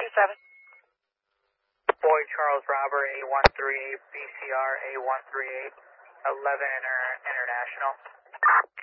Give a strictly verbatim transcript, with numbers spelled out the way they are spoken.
seven. Boy Charles Robert, A one three eight, B C R A one three eight, eleven inter international.